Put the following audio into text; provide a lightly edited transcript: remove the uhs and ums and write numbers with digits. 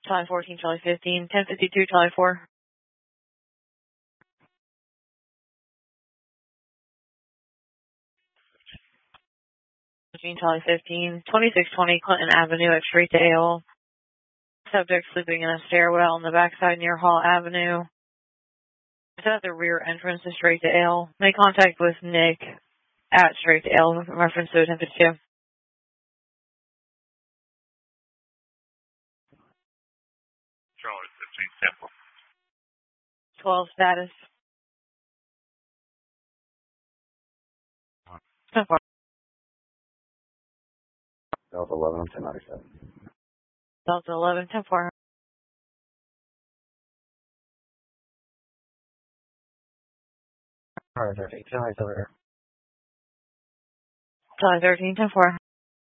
Charlie 14, Charlie 15, 1052, Charlie 4. Charlie 15, 2620 Clinton Avenue at Shrevedale. Subject sleeping in a stairwell on the backside near Hall Avenue. It's at the rear entrance to Shrevedale. Make contact with Nick at Shrevedale, reference to 1052. Charlie 15, Temple. 12 status. 10-4. Delta 11, 1097. Delta 11, 10-4. Charlie 13, 10 over here. Charlie 13, 10-4.